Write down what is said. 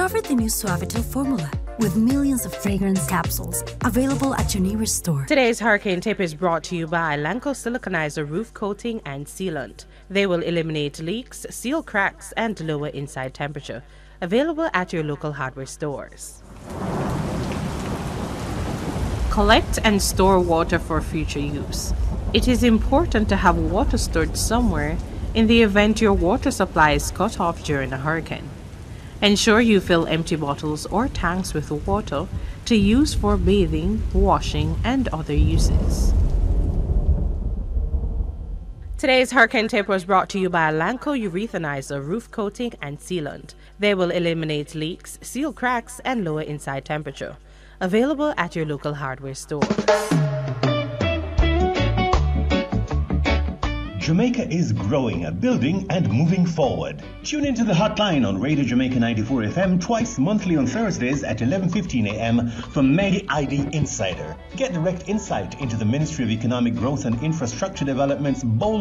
Discover the new Suavitel formula with millions of fragrance capsules available at your nearest store. Today's Hurricane Tip is brought to you by Lanco Siliconizer Roof Coating and Sealant. They will eliminate leaks, seal cracks, and lower inside temperature. Available at your local hardware stores. Collect and store water for future use. It is important to have water stored somewhere in the event your water supply is cut off during a hurricane. Ensure you fill empty bottles or tanks with water to use for bathing, washing, and other uses. Today's Hurricane Tip was brought to you by Lanco Urethanizer Roof Coating and Sealant. They will eliminate leaks, seal cracks, and lower inside temperature. Available at your local hardware stores. Jamaica is growing, building, and moving forward. Tune into the hotline on Radio Jamaica 94 FM twice monthly on Thursdays at 11:15 a.m. for Medi ID Insider. Get direct insight into the Ministry of Economic Growth and Infrastructure Development's bold